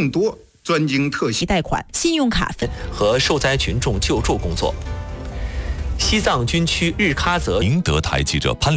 更多专精特细贷款、信用卡分和受灾群众救助工作。西藏军区日喀则宁德台记者潘